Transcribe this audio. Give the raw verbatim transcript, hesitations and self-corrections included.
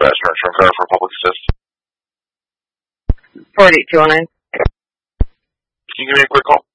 Dispatch, North Car for Public Assist. four eight two oh nine. Can you give me a quick call?